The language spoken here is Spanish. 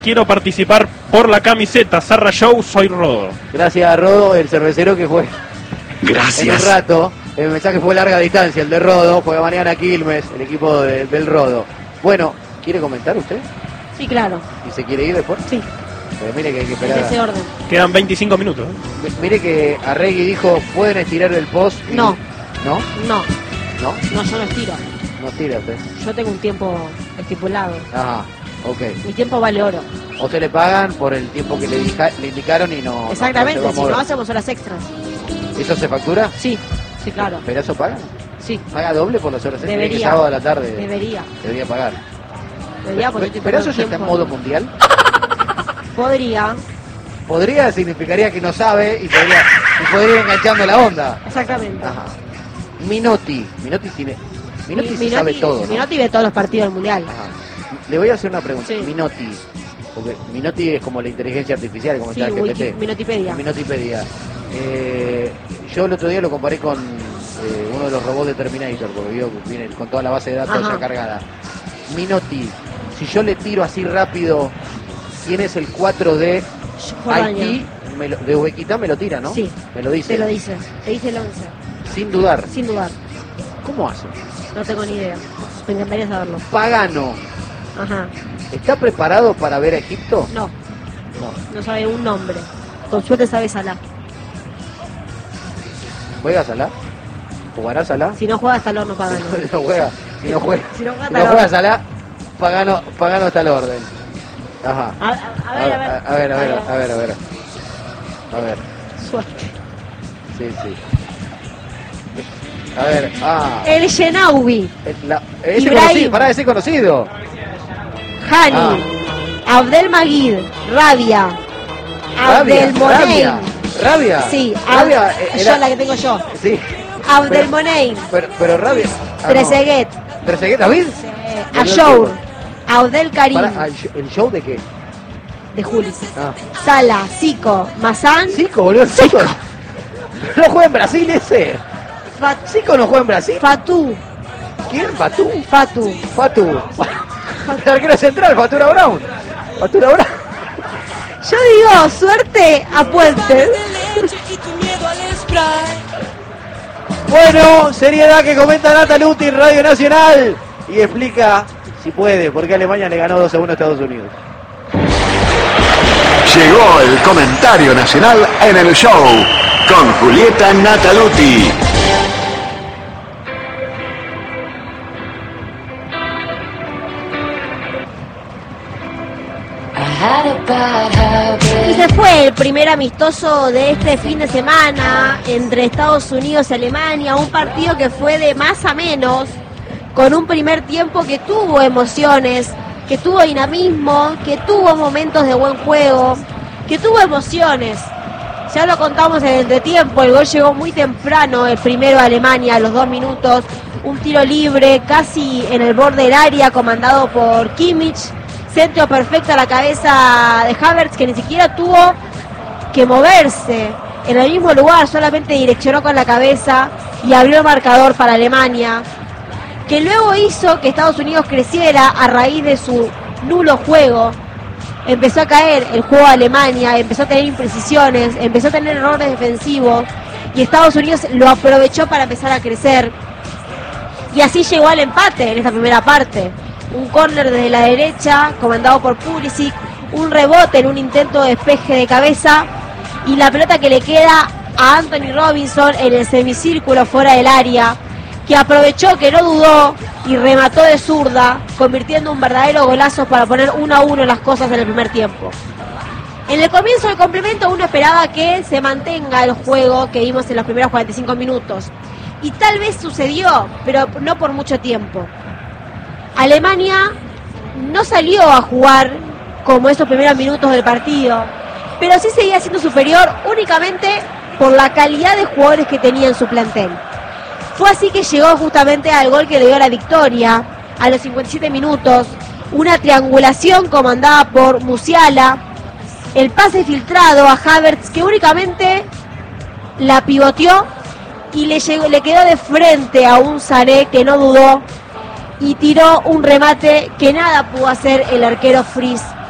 Quiero participar por la camiseta. Sarra Show, soy Rodo. Gracias, Rodo, el cervecero que fue. Gracias. En un rato. El mensaje fue larga distancia, el de Rodo. Juega mañana Quilmes, el equipo del Rodo. Bueno, ¿quiere comentar usted? Sí, claro. ¿Y se quiere ir después? Sí. Pero mire que hay que esperar. En ese orden. Quedan 25 minutos. Mire que Arregui dijo, pueden estirar el post. Y... No. ¿No? No. ¿No? No, yo no estiro. No tira usted. Yo tengo un tiempo estipulado. Ajá, ok. Mi tiempo vale oro. O se le pagan por el tiempo que le indicaron y no... Exactamente, no si no hacemos horas extras. ¿Eso se factura? Sí, sí, claro. ¿Pero eso pagan? Sí. ¿Paga doble por las horas extras? Debería. Que sábado a la tarde. Debería. Debería pagar. Debería porque ¿Pero eso ya está en modo mundial? Podría. Podría significaría que no sabe y podría ir enganchando la onda. Exactamente. Ajá. Minotti sí sabe todo, ¿no? Minotti ve todos los partidos del mundial. Ajá. Le voy a hacer una pregunta. Sí. Minotti, porque Minotti es como la inteligencia artificial, como Sí, está el GPT. Minotipedia. Minotipedia. Yo el otro día lo comparé con uno de los robots de Terminator, porque vio que viene con toda la base de datos Ajá. ya cargada. Minotti, si yo le tiro así rápido, ¿quién es el 4 de Haití? De Uzbekistán me lo tira, ¿no? Sí. Me lo dice. Te lo dice. Te dice el 11. Sin dudar. Sin dudar. ¿Cómo hace? No tengo ni idea. Me encantaría saberlo. Pagano. Ajá. ¿Está preparado para ver a Egipto? No. No. No sabe un nombre. Con suerte sabe Salah. ¿Juega Salah? ¿Jugará Salah? Si no juega hasta el horno Pagano. Si no juega Si no juega si no juega Salah, Pagano está al orden. Ajá. A ver. A ver. Suerte. Sí. A ver, El Shenawi. Ese Ibrahim. conocido, pará de ser conocido. Hani. Abdel Magid. Rabia. Abdel Monein. Rabia. Sí, Rabia. yo la que tengo yo. Sí. Abdel Monein. Pero Rabia. Trezeguet. ¿Trezeguet David? Ashour. Abdel Karim. Pará, ¿el show de qué? De Juli. Ah. Sala, Zico, Mazán. Zico, boludo. Zico. ¿No juega en Brasil ese? Zico no juega en Brasil. Fatú. ¿Quién? ¿Fatú? Fatu. El arquero central, Fatura Brown. Yo digo, suerte a Puentes. Bueno, seriedad que comenta Nata Luti en Radio Nacional y explica, si puede, por qué Alemania le ganó 2-1 a Estados Unidos. Llegó el comentario nacional en el show con Julieta Nataluti. Y se fue el primer amistoso de este fin de semana entre Estados Unidos y Alemania, un partido que fue de más a menos, con un primer tiempo que tuvo emociones, que tuvo dinamismo, que tuvo momentos de buen juego, que tuvo emociones. Ya lo contamos en el entretiempo, el gol llegó muy temprano, el primero de Alemania, a los 2 minutos, un tiro libre casi en el borde del área, comandado por Kimmich, centro perfecto a la cabeza de Havertz, que ni siquiera tuvo que moverse en el mismo lugar, solamente direccionó con la cabeza y abrió el marcador para Alemania, que luego hizo que Estados Unidos creciera a raíz de su nulo juego. Empezó a caer el juego de Alemania, empezó a tener imprecisiones, empezó a tener errores defensivos y Estados Unidos lo aprovechó para empezar a crecer. Y así llegó al empate en esta primera parte. Un córner desde la derecha, comandado por Pulisic, un rebote en un intento de despeje de cabeza y la pelota que le queda a Anthony Robinson en el semicírculo fuera del área, que aprovechó, que no dudó y remató de zurda, convirtiendo un verdadero golazo para poner 1-1 las cosas en el primer tiempo. En el comienzo del complemento uno esperaba que se mantenga el juego que vimos en los primeros 45 minutos. Y tal vez sucedió, pero no por mucho tiempo. Alemania no salió a jugar como esos primeros minutos del partido, pero sí seguía siendo superior únicamente por la calidad de jugadores que tenía en su plantel. Fue así que llegó justamente al gol que le dio la victoria a los 57 minutos, una triangulación comandada por Musiala, el pase filtrado a Havertz que únicamente la pivoteó y le quedó de frente a un Sané que no dudó y tiró un remate que nada pudo hacer el arquero Fries